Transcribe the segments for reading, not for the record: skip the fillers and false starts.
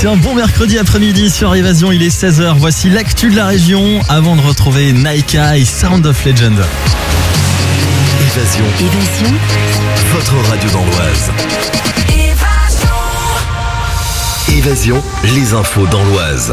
C'est un bon mercredi après-midi sur Évasion, il est 16h. Voici l'actu de la région avant de retrouver Naika et Sound of Legend. Évasion, votre radio dans l'Oise. Évasion, les infos dans l'Oise.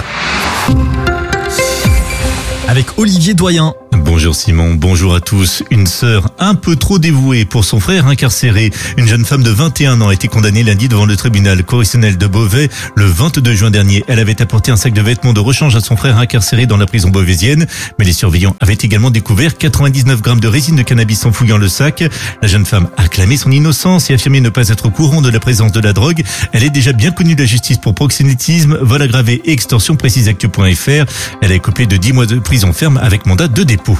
Avec Olivier Doyen. Bonjour Simon, bonjour à tous. Une sœur un peu trop dévouée pour son frère incarcéré. Une jeune femme de 21 ans a été condamnée lundi devant le tribunal correctionnel de Beauvais. Le 22 juin dernier, elle avait apporté un sac de vêtements de rechange à son frère incarcéré dans la prison beauvaisienne. Mais les surveillants avaient également découvert 99 grammes de résine de cannabis en fouillant le sac. La jeune femme a clamé son innocence et affirmé ne pas être au courant de la présence de la drogue. Elle est déjà bien connue de la justice pour proxénétisme, vol aggravé et extorsion, précise actu.fr. Elle a écopé de 10 mois de prison ferme avec mandat de dépôt.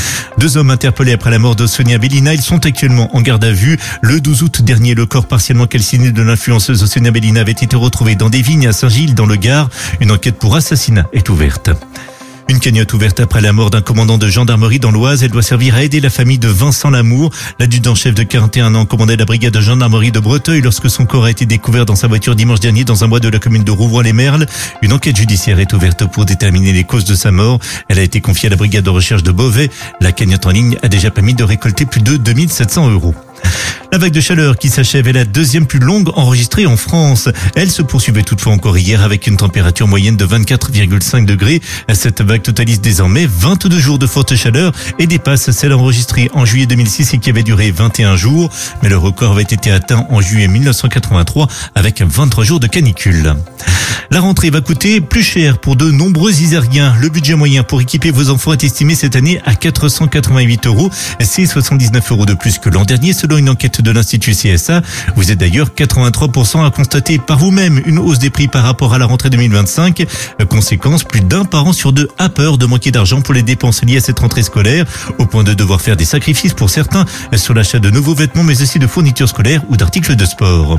2 hommes interpellés après la mort de Sonia Bellina, ils sont actuellement en garde à vue. Le 12 août dernier, le corps partiellement calciné de l'influenceuse Sonia Bellina avait été retrouvé dans des vignes à Saint-Gilles dans le Gard. Une enquête pour assassinat est ouverte. Une cagnotte ouverte après la mort d'un commandant de gendarmerie dans l'Oise. Elle doit servir à aider la famille de Vincent Lamour. L'adjudant-chef de 41 ans commandait la brigade de gendarmerie de Breteuil lorsque son corps a été découvert dans sa voiture dimanche dernier dans un bois de la commune de Rouvroy-les-Merles. Une enquête judiciaire est ouverte pour déterminer les causes de sa mort. Elle a été confiée à la brigade de recherche de Beauvais. La cagnotte en ligne a déjà permis de récolter plus de 2700 €. La vague de chaleur qui s'achève est la deuxième plus longue enregistrée en France. Elle se poursuivait toutefois encore hier avec une température moyenne de 24,5 degrés. Cette vague totalise désormais 22 jours de forte chaleur et dépasse celle enregistrée en juillet 2006 et qui avait duré 21 jours. Mais le record avait été atteint en juillet 1983 avec 23 jours de canicule. La rentrée va coûter plus cher pour de nombreux Isériens. Le budget moyen pour équiper vos enfants est estimé cette année à 488 €. C'est 79 € de plus que l'an dernier selon une enquête de l'Institut CSA. Vous êtes d'ailleurs 83% à constater par vous-même une hausse des prix par rapport à la rentrée 2025. Conséquence, plus d'un parent sur deux a peur de manquer d'argent pour les dépenses liées à cette rentrée scolaire, au point de devoir faire des sacrifices pour certains sur l'achat de nouveaux vêtements mais aussi de fournitures scolaires ou d'articles de sport.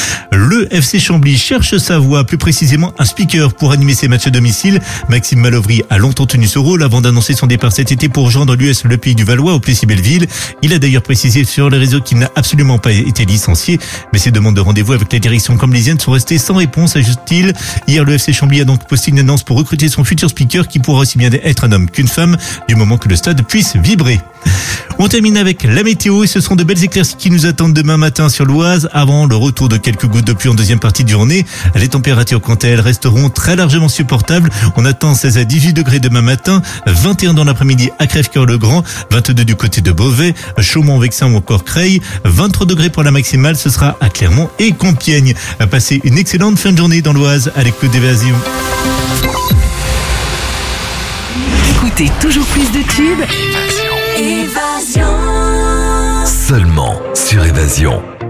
Le FC Chambly cherche sa voix, plus précisément un speaker pour animer ses matchs à domicile. Maxime Malovry a longtemps tenu ce rôle avant d'annoncer son départ cet été pour rejoindre l'US Le Pays du Valois au Plessis-Belleville. Il a d'ailleurs précisé sur les réseaux qu'il n'a absolument pas été licencié, mais ses demandes de rendez-vous avec la direction camblisienne sont restées sans réponse, ajoute-t-il. Hier, le FC Chambly a donc posté une annonce pour recruter son futur speaker qui pourra aussi bien être un homme qu'une femme, du moment que le stade puisse vibrer. On termine avec la météo et ce sont de belles éclaircies qui nous attendent demain matin sur l'Oise avant le retour de quelques gouttes de pluie en deuxième partie de journée. Les températures quant à elles resteront très largement supportables. On attend 16 à 18 degrés demain matin, 21 dans l'après-midi à Crèvecoeur-le-Grand, 22 du côté de Beauvais, Chaumont-Vexin ou encore Creil, 23 degrés pour la maximale, ce sera à Clermont et Compiègne. Passez une excellente fin de journée dans l'Oise à l'écoute d'Évasion. Écoutez toujours plus de tubes. Évasion. Seulement sur Évasion.